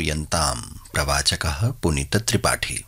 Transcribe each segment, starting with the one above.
सूचयन्ताम्। प्रवाचकः पुनीत त्रिपाठी।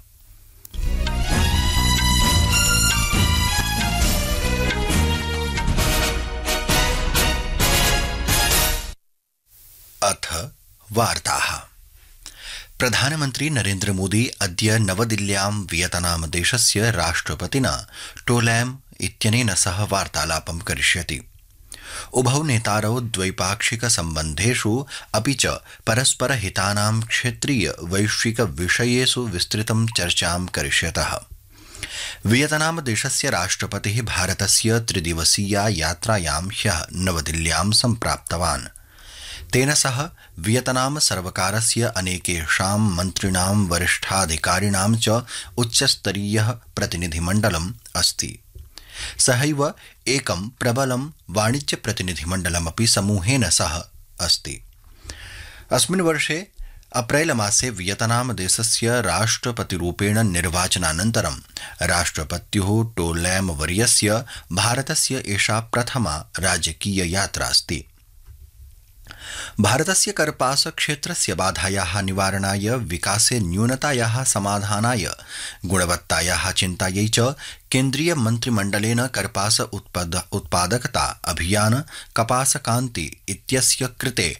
अथ वार्ताः। प्रधानमन्त्री नरेन्द्र मोदी अद्य नवदिल्ल्यां वियतनाम देशस्य राष्ट्रपतिना टोलैम इत्यनेन सह वार्तालापं करिष्यति। उभौ नेतारौ द्वैपाक्षिक सम्बन्धेषु अपि च परस्पर हितानां क्षेत्रीय वैश्विक विषयेषु विस्तृतं चर्चां करिष्यतः। वियतनाम देशस्य राष्ट्रपतिः भारतस्य त्रिदिवसीया यात्रायां ह्यः नवदिल्ल्यां सम्प्राप्तवान्। तेन सह वियतनाम सर्वकारस्य अनेकेषां मन्त्रिणां वरिष्ठाधिकारिणां च उच्चस्तरीयः प्रतिनिधिमण्डलम् अस्ति। सहैव एकं प्रबलं वाणिज्यप्रतिनिधिमण्डलमपि समूहेन सह अस्ति। अस्मिन् वर्षे अप्रैल मासे वियतनाम देशस्य राष्ट्रपतिरूपेण निर्वाचनानन्तरं राष्ट्रपत्युः टोलैम वर्यस्य भारतस्य एषा प्रथमा राजकीय यात्रा अस्ति। भारतस्य कर्पास क्षेत्रस्य बाधायाः निवारणाय, विकासे न्यूनतायाः समाधानाय, गुणवत्तायाः चिन्तायै च केन्द्रीय मन्त्रिमण्डलेन कर्पास उत्पादकता अभियान कपास कान्ति इत्यस्य कृते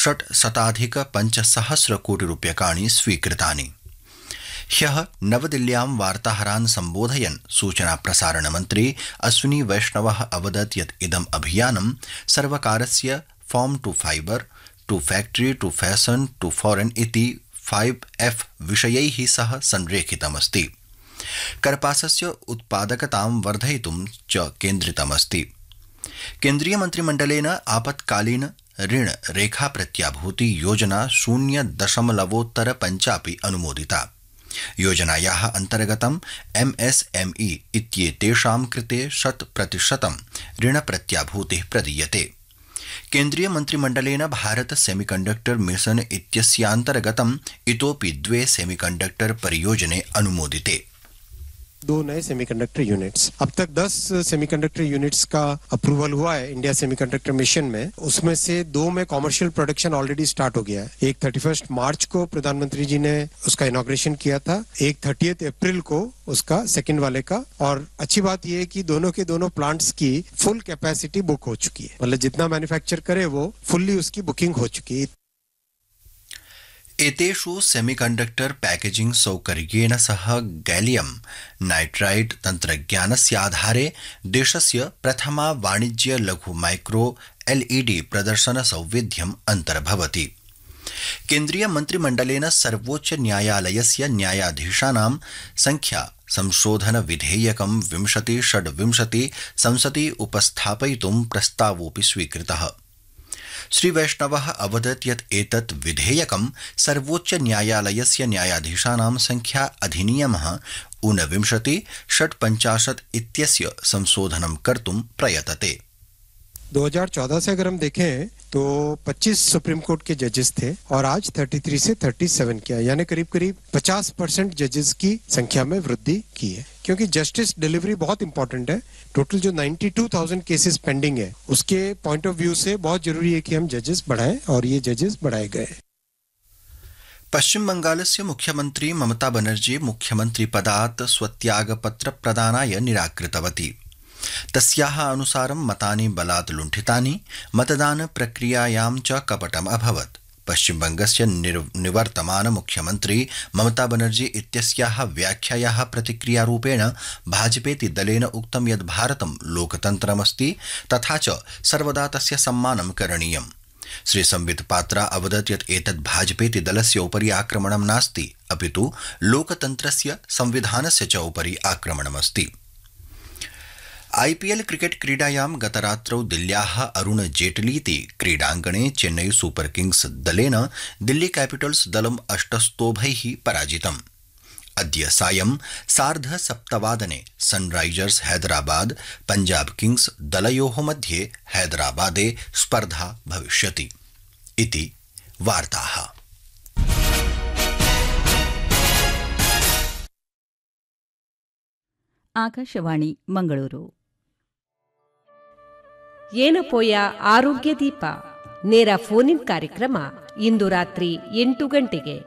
600,500 कोटिरूप्यकाणि स्वीकृतानि। ह्यः नवदिल्ल्यां वार्ताहरान् सम्बोधयन् सूचना प्रसारण मन्त्री अश्विनी वैष्णवः अवदत् यत् इदम् अभियानं सर्वकारस्य farm to fibre, to factory, to fashion, to foreign इति 5F विषयैः सह संरेखितमस्ति। कर्पासस्य उत्पादकतां वर्धयितुं च केन्द्रितमस्ति। केन्द्रीय मन्त्रिमण्डलेन आपत्कालीन ऋण रेखा प्रत्याभूति योजना 0.5 अनुमोदिता। योजनायाः अन्तर्गतं MSME इत्येतेषां कृते 100% ऋण प्रत्याभूतिः प्रदीयते। केन्द्रीय मन्त्रिमण्डलेन भारत सेमीकण्डक्टर मिशन इत्यस्यान्तर्गतम् इतोपि 2 सेमीकण्डक्टर परियोजने अनुमोदिते। 2 नए सेमीकंडक्टर यूनिट्स, अब तक 10 सेमीकंडक्टर यूनिट्स का अप्रूवल हुआ है इंडिया सेमीकंडक्टर मिशन में। उसमें से 2 में कॉमर्शियल प्रोडक्शन ऑलरेडी स्टार्ट हो गया है। एक 31 मार्च को प्रधानमंत्री जी ने उसका इनॉग्रेशन किया था, एक 30 अप्रैल को उसका सेकंड वाले का। और अच्छी बात यह है कि दोनों के दोनों प्लांट्स की फुल कैपेसिटी बुक हो चुकी है, मतलब जितना मैन्युफैक्चर करे वो फुल्ली उसकी बुकिंग हो चुकी है। एतेषु सेमीकण्डक्टर पैकेजिंग सौकर्येण सह गैलियम नाइट्राइड तन्त्रज्ञानस्य आधारे देशस्य प्रथमा वाणिज्य लघु माइक्रो LED प्रदर्शन सौविध्यम् अन्तर्भवति। केन्द्रीय मन्त्रिमण्डलेन सर्वोच्च न्यायालयस्य न्यायाधीशानां संख्या संशोधन विधेयकं 2026 संसदि उपस्थापयितुं प्रस्तावोऽपि स्वीकृतः। श्री वैष्णवः अवदत् यत् एतत् विधेयकं सर्वोच्च न्यायालयस्य न्यायाधीशानां संख्या अधिनियमः 49/650 इत्यस्य संशोधनं कर्तुं प्रयतते। 2014 से अगर हम देखें तो 25 सुप्रीम कोर्ट के जजेस थे और आज 33 से 37 किया, यानी करीब करीब 50% जजेस की संख्या में वृद्धि की है। क्योंकि जस्टिस डिलीवरी बहुत इंपॉर्टेंट है। टोटल जो 92,000 केसेस पेंडिंग है उसके पॉइंट ऑफ व्यू से बहुत जरूरी है कि हम जजेस बढ़ाएं, और ये जजेस बढ़ाए गए। पश्चिम बंगालस्य मुख्यमंत्री ममता बनर्जी मुख्यमंत्री पदात् स्वत्यागपत्र प्रदानाय निराकृतवती। तस्याः अनुसारं मतानि बलात् लुण्ठितानि, मतदान प्रक्रियायां च कपटम् अभवत्। पश्चिम बंगस्य निवर्तमान मुख्यमंत्री ममता बनर्जी इत्यस्याः व्याख्यायाः प्रतिक्रियारूपेण भाजपेति दलेन उक्तं यत् भारतं लोकतन्त्रमस्ति, तथा च सर्वदा तस्य सम्मानं करणीयम्। श्री संबित पात्रा अवदत् यत् एतत् भाजपेति दलस्य उपरि आक्रमणं नास्ति, अपितु लोकतन्त्रस्य संविधानस्य च उपरि आक्रमणमस्ति। IPL क्रिकेट क्रीडायां गतरात्रौ दिल्ल्याः अरुण जेटलीति क्रीडाङ्गणे चेन्नई सुपर किंग्स दलेन दिल्ली कैपिटल्स दलम् 8 स्तोभैः पराजितम्। अद्य सायं 7:30 सनराइजर्स हैदराबाद पंजाब किंग्स दलयोः मध्ये हैदराबादे स्पर्धा भविष्यति इति वार्ताः। ಆಕಾಶವಾಣಿ ಮಂಗಳೂರು. ಏನು ಪೋಯ ಆರೋಗ್ಯ ದೀಪ ನೇರ ಫೋನ್ ಇನ್ ಕಾರ್ಯಕ್ರಮ ಇಂದು ರಾತ್ರಿ 8 ಗಂಟೆಗೆ.